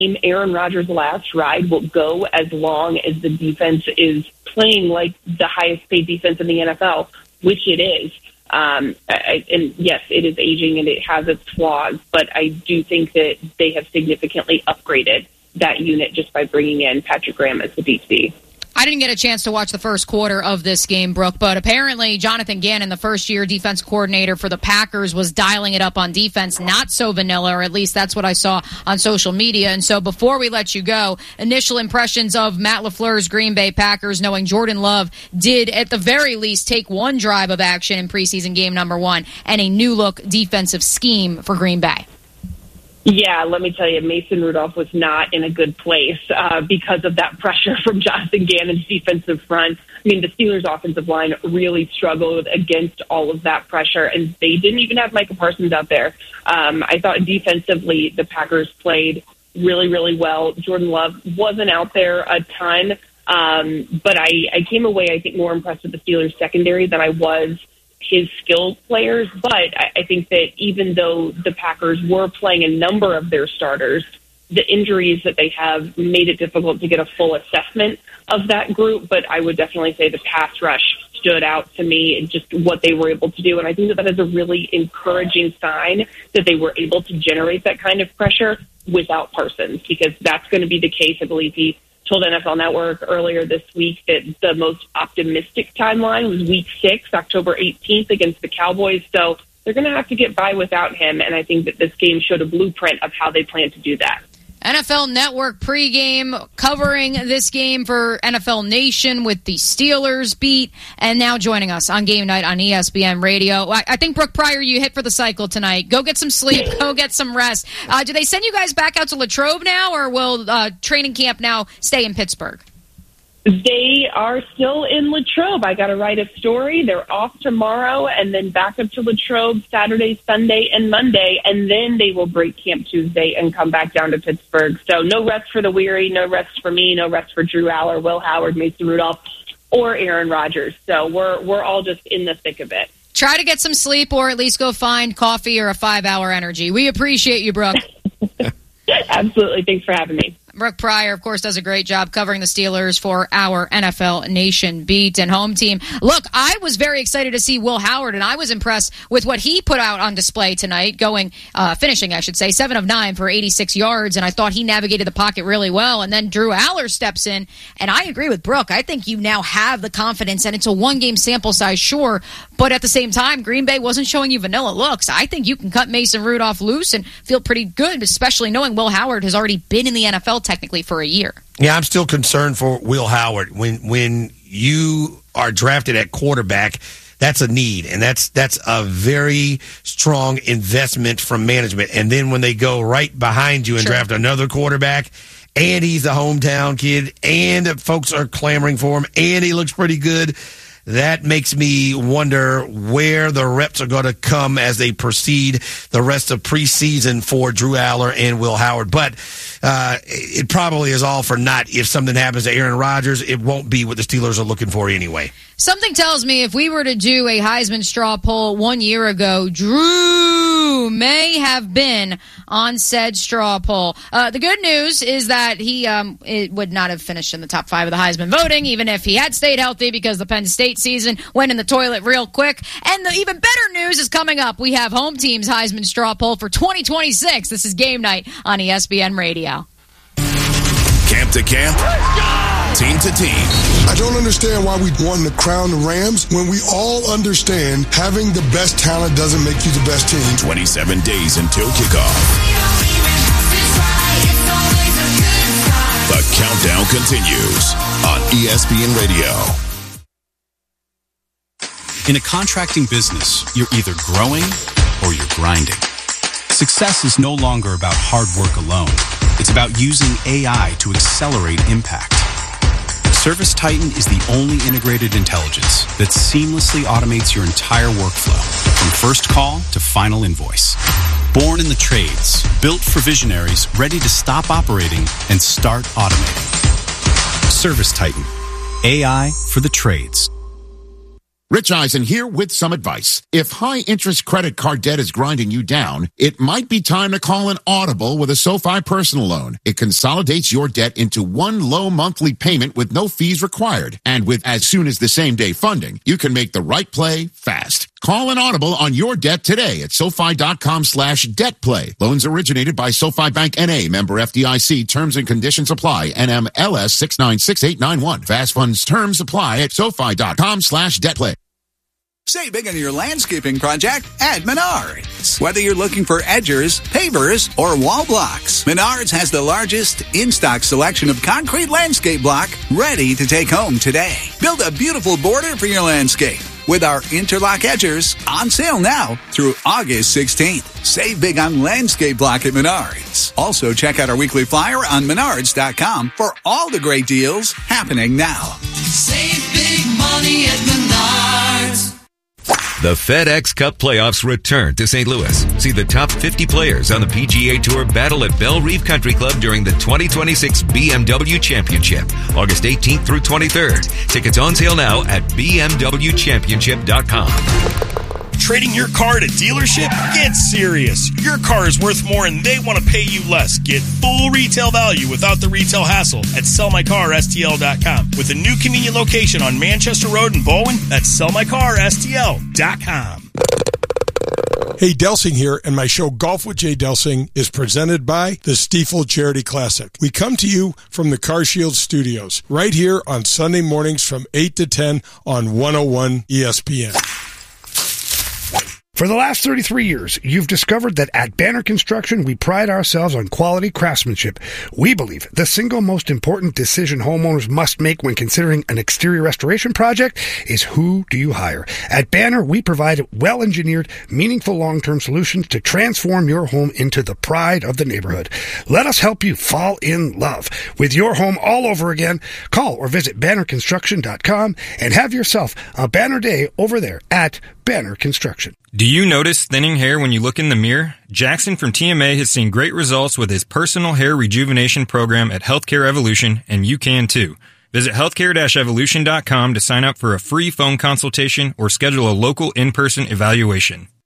Aaron Rodgers' last ride will go as long as the defense is playing like the highest paid defense in the NFL, which it is. And yes, it is aging and it has its flaws, but I do think that they have significantly upgraded that unit just by bringing in Patrick Graham as the DC. I didn't get a chance to watch the first quarter of this game, Brooke, but apparently Jonathan Gannon, the first-year defense coordinator for the Packers, was dialing it up on defense, not so vanilla, or at least that's what I saw on social media. And so before we let you go, initial impressions of Matt LaFleur's Green Bay Packers, knowing Jordan Love did, at the very least, take one drive of action in preseason game number 1 and a new-look defensive scheme for Green Bay. Yeah, let me tell you, Mason Rudolph was not in a good place because of that pressure from Jonathan Gannon's defensive front. I mean, the Steelers' offensive line really struggled against all of that pressure, and they didn't even have Micah Parsons out there. I thought defensively the Packers played really, really well. Jordan Love wasn't out there a ton, but I came away, I think, more impressed with the Steelers' secondary than I was his skilled players. But I think that even though the Packers were playing a number of their starters, the injuries that they have made it difficult to get a full assessment of that group. But I would definitely say the pass rush stood out to me and just what they were able to do. And I think that is a really encouraging sign that they were able to generate that kind of pressure without Parsons, because that's going to be the case. I believe he told NFL Network earlier this week that the most optimistic timeline was week 6, October 18th against the Cowboys. So they're going to have to get by without him. And I think that this game showed a blueprint of how they plan to do that. NFL Network pregame covering this game for NFL Nation with the Steelers beat, and now joining us on Game Night on ESPN Radio. I think, Brooke Pryor, you hit for the cycle tonight. Go get some sleep. Go get some rest. Do they send you guys back out to Latrobe now, or will training camp now stay in Pittsburgh? They are still in Latrobe. I got to write a story. They're off tomorrow and then back up to Latrobe Saturday, Sunday, and Monday, and then they will break camp Tuesday and come back down to Pittsburgh. So no rest for the weary, no rest for me, no rest for Drew Aller, Will Howard, Mason Rudolph, or Aaron Rodgers. So we're all just in the thick of it. Try to get some sleep, or at least go find coffee or a 5-hour energy. We appreciate you, Brooke. Absolutely. Thanks for having me. Brooke Pryor, of course, does a great job covering the Steelers for our NFL Nation beat and home team. Look, I was very excited to see Will Howard, and I was impressed with what he put out on display tonight, finishing 7 of 9 for 86 yards, and I thought he navigated the pocket really well. And then Drew Aller steps in, and I agree with Brooke. I think you now have the confidence, and it's a one-game sample size, sure, but at the same time, Green Bay wasn't showing you vanilla looks. I think you can cut Mason Rudolph loose and feel pretty good, especially knowing Will Howard has already been in the NFL technically for a year. Yeah, I'm still concerned for Will Howard. When you are drafted at quarterback, that's a need, and that's a very strong investment from management. And then when they go right behind you and draft another quarterback, and he's a hometown kid, and folks are clamoring for him, and he looks pretty good, that makes me wonder where the reps are going to come as they proceed the rest of preseason for Drew Aller and Will Howard. But it probably is all for naught. If something happens to Aaron Rodgers, it won't be what the Steelers are looking for anyway. Something tells me if we were to do a Heisman straw poll 1 year ago, Drew may have been on said straw poll. The good news is that he it would not have finished in the top 5 of the Heisman voting, even if he had stayed healthy, because the Penn State season went in the toilet real quick. And the even better news is coming up. We have home team's Heisman straw poll for 2026. This is Game Night on ESPN Radio. Camp to camp, team to team. I don't understand why we want to crown the Rams when we all understand having the best talent doesn't make you the best team. 27 days until kickoff. The countdown continues on ESPN Radio. In a contracting business, you're either growing or you're grinding. Success is no longer about hard work alone. It's about using AI to accelerate impact. ServiceTitan is the only integrated intelligence that seamlessly automates your entire workflow, from first call to final invoice. Born in the trades, built for visionaries ready to stop operating and start automating. ServiceTitan, AI for the trades. Rich Eisen here with some advice. If high-interest credit card debt is grinding you down, it might be time to call an audible with a SoFi personal loan. It consolidates your debt into one low monthly payment with no fees required. And with as soon as the same day funding, you can make the right play fast. Call an audible on your debt today at SoFi.com/debtplay. Loans originated by SoFi Bank N.A. Member FDIC. Terms and conditions apply. NMLS 696891. Fast funds terms apply at SoFi.com/debtplay. Save big on your landscaping project at Menards. Whether you're looking for edgers, pavers, or wall blocks, Menards has the largest in-stock selection of concrete landscape block ready to take home today. Build a beautiful border for your landscape with our interlock edgers on sale now through August 16th. Save big on landscape block at Menards. Also, check out our weekly flyer on Menards.com for all the great deals happening now. Save big money at Menards. The FedEx Cup playoffs return to St. Louis. See the top 50 players on the PGA Tour battle at Belle Reve Country Club during the 2026 BMW Championship, August 18th through 23rd. Tickets on sale now at bmwchampionship.com. Trading your car at a dealership? Get serious. Your car is worth more and they want to pay you less. Get full retail value without the retail hassle at sellmycarstl.com. With a new convenient location on Manchester Road in Bowen, that's sellmycarstl.com. Hey, Delsing here, and my show Golf with Jay Delsing is presented by the Stiefel Charity Classic. We come to you from the CarShield Studios, right here on Sunday mornings from 8 to 10 on 101 ESPN. For the last 33 years, you've discovered that at Banner Construction, we pride ourselves on quality craftsmanship. We believe the single most important decision homeowners must make when considering an exterior restoration project is who do you hire. At Banner, we provide well-engineered, meaningful long-term solutions to transform your home into the pride of the neighborhood. Let us help you fall in love with your home all over again. Call or visit bannerconstruction.com and have yourself a banner day over there at Banner Construction. Do you notice thinning hair when you look in the mirror? Jackson from TMA has seen great results with his personal hair rejuvenation program at Healthcare Evolution, and you can too. Visit healthcare-evolution.com to sign up for a free phone consultation or schedule a local in-person evaluation.